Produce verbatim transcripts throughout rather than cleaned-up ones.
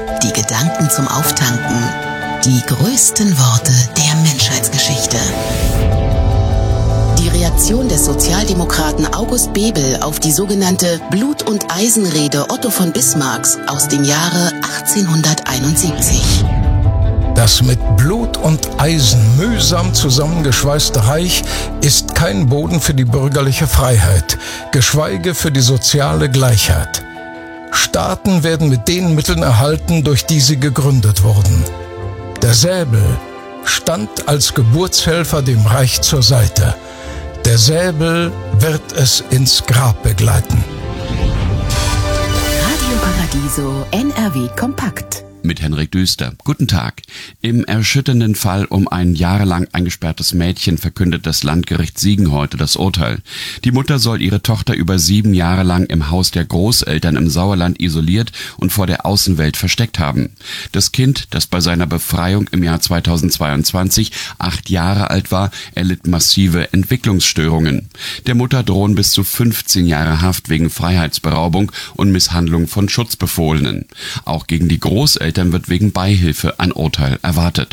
die Gedanken zum Auftanken, die größten Worte der Menschheitsgeschichte. Die Reaktion des Sozialdemokraten August Bebel auf die sogenannte Blut- und Eisenrede Otto von Bismarcks aus dem Jahre achtzehnhunderteinundsiebzig. Das mit Blut und Eisen mühsam zusammengeschweißte Reich ist kein Boden für die bürgerliche Freiheit, geschweige für die soziale Gleichheit. Staaten werden mit den Mitteln erhalten, durch die sie gegründet wurden. Der Säbel stand als Geburtshelfer dem Reich zur Seite. Der Säbel wird es ins Grab begleiten. Radio Paradiso N R W Kompakt. Mit Henrik Düster. Guten Tag. Im erschütternden Fall um ein jahrelang eingesperrtes Mädchen verkündet das Landgericht Siegen heute das Urteil. Die Mutter soll ihre Tochter über sieben Jahre lang im Haus der Großeltern im Sauerland isoliert und vor der Außenwelt versteckt haben. Das Kind, das bei seiner Befreiung im Jahr zweitausendzweiundzwanzig acht Jahre alt war, erlitt massive Entwicklungsstörungen. Der Mutter drohen bis zu fünfzehn Jahre Haft wegen Freiheitsberaubung und Misshandlung von Schutzbefohlenen. Auch gegen die Großeltern wird wegen Beihilfe ein Urteil erwartet.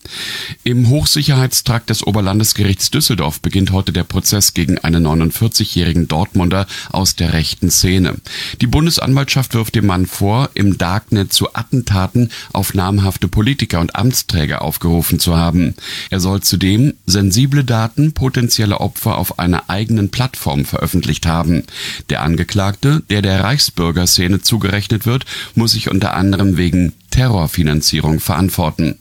Im Hochsicherheitstrakt des Oberlandesgerichts Düsseldorf beginnt heute der Prozess gegen einen neunundvierzigjährigen Dortmunder aus der rechten Szene. Die Bundesanwaltschaft wirft dem Mann vor, im Darknet zu Attentaten auf namhafte Politiker und Amtsträger aufgerufen zu haben. Er soll zudem sensible Daten potenzieller Opfer auf einer eigenen Plattform veröffentlicht haben. Der Angeklagte, der der Reichsbürgerszene zugerechnet wird, muss sich unter anderem wegen Terrorfinanzierung verantworten.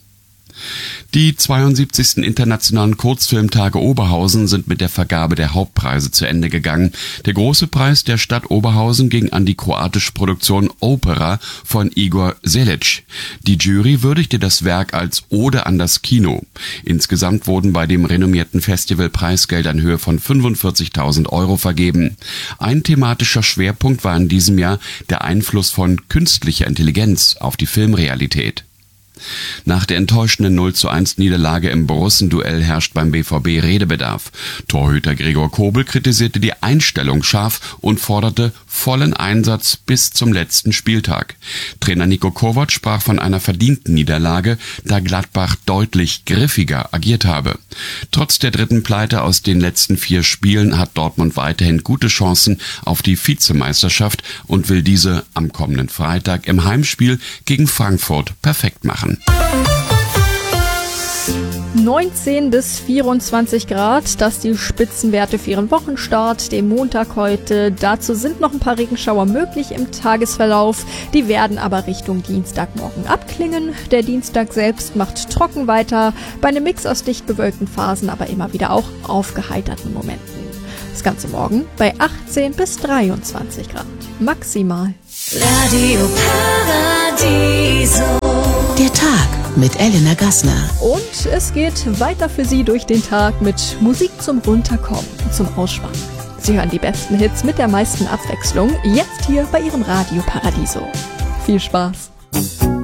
Die zweiundsiebzigsten Internationalen Kurzfilmtage Oberhausen sind mit der Vergabe der Hauptpreise zu Ende gegangen. Der große Preis der Stadt Oberhausen ging an die kroatische Produktion Opera von Igor Selic. Die Jury würdigte das Werk als Ode an das Kino. Insgesamt wurden bei dem renommierten Festival Preisgelder in Höhe von fünfundvierzigtausend Euro vergeben. Ein thematischer Schwerpunkt war in diesem Jahr der Einfluss von künstlicher Intelligenz auf die Filmrealität. Nach der enttäuschenden null zu eins Niederlage im Borussen-Duell herrscht beim B V B Redebedarf. Torhüter Gregor Kobel kritisierte die Einstellung scharf und forderte vollen Einsatz bis zum letzten Spieltag. Trainer Niko Kovac sprach von einer verdienten Niederlage, da Gladbach deutlich griffiger agiert habe. Trotz der dritten Pleite aus den letzten vier Spielen hat Dortmund weiterhin gute Chancen auf die Vizemeisterschaft und will diese am kommenden Freitag im Heimspiel gegen Frankfurt perfekt machen. neunzehn bis vierundzwanzig Grad, das die Spitzenwerte für ihren Wochenstart, den Montag heute. Dazu sind noch ein paar Regenschauer möglich im Tagesverlauf. Die werden aber Richtung Dienstagmorgen abklingen. Der Dienstag selbst macht trocken weiter, bei einem Mix aus dicht bewölkten Phasen, aber immer wieder auch aufgeheiterten Momenten. Das Ganze morgen bei achtzehn bis dreiundzwanzig Grad. Maximal. Radio Paradiso. Der Tag mit Elena Gassner. Und es geht weiter für Sie durch den Tag mit Musik zum Runterkommen, zum Ausspannen. Sie hören die besten Hits mit der meisten Abwechslung, jetzt hier bei Ihrem Radio Paradiso. Viel Spaß!